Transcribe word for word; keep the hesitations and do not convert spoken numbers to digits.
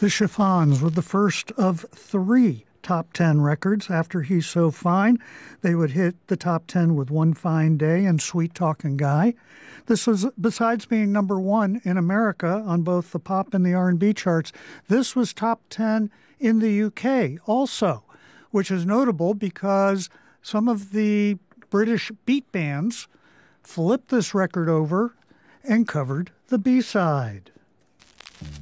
The Chiffons were the first of three top ten records after He's So Fine. They would hit the top ten with One Fine Day and Sweet Talking Guy. This was, besides being number one in America on both the pop and the R and B charts, this was top ten in the U K also, which is notable because some of the British beat bands flipped this record over and covered the B-side.